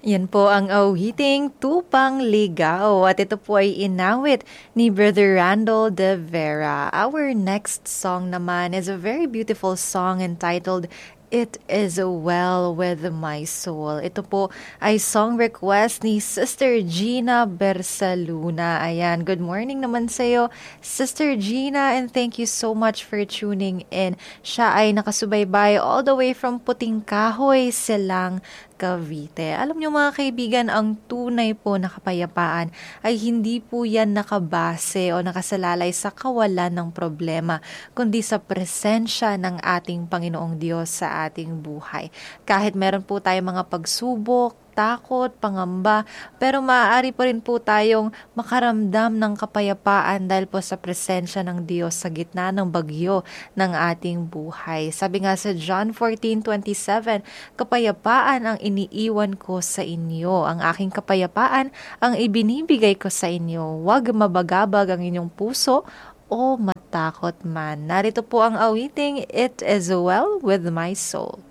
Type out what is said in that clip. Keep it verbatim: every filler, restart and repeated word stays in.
Yan po ang awiting Tupang Ligaw at ito po ay inawit ni Brother Randall de Vera. Our next song naman is a very beautiful song entitled It Is Well With My Soul. Ito po ay song request ni Sister Gina Bersaluna. Ayan, good morning naman sa iyo, Sister Gina, and thank you so much for tuning in. Siya ay nakasubaybay all the way from Puting Kahoy, Silang, Cavite. Alam niyo mga kaibigan, ang tunay po na kapayapaan ay hindi po yan nakabase o nakasalalay sa kawalan ng problema, kundi sa presensya ng ating Panginoong Diyos sa ating buhay. Kahit meron po tayong mga pagsubok, takot, pangamba, pero maaari pa rin po tayong makaramdam ng kapayapaan dahil po sa presensya ng Diyos sa gitna ng bagyo ng ating buhay. Sabi nga sa John fourteen twenty-seven, kapayapaan ang iniiwan ko sa inyo. Ang aking kapayapaan ang ibinibigay ko sa inyo. Huwag mabagabag ang inyong puso o matakot man. Narito po ang awiting, It Is Well With My Soul.